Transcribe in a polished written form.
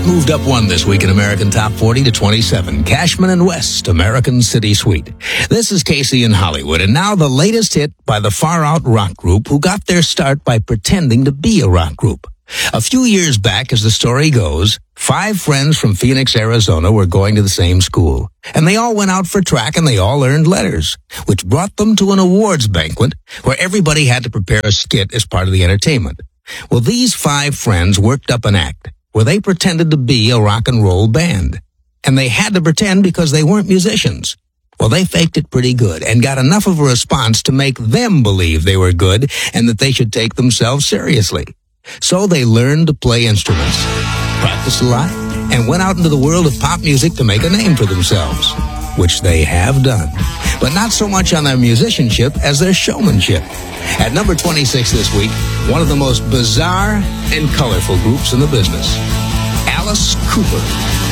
moved up one this week in American Top 40 to 27. Cashman and West, American City Suite. This is Casey in Hollywood, and now the latest hit by the Far Out rock group who got their start by pretending to be a rock group. A few years back, as the story goes, 5 friends from Phoenix, Arizona were going to the same school. And they all went out for track and they all earned letters, which brought them to an awards banquet where everybody had to prepare a skit as part of the entertainment. Well, these 5 friends worked up an act where they pretended to be a rock and roll band. And they had to pretend because they weren't musicians. Well, they faked it pretty good and got enough of a response to make them believe they were good and that they should take themselves seriously. So they learned to play instruments, practiced a lot, and went out into the world of pop music to make a name for themselves, which they have done. But not so much on their musicianship as their showmanship. At number 26 this week, one of the most bizarre and colorful groups in the business, Alice Cooper.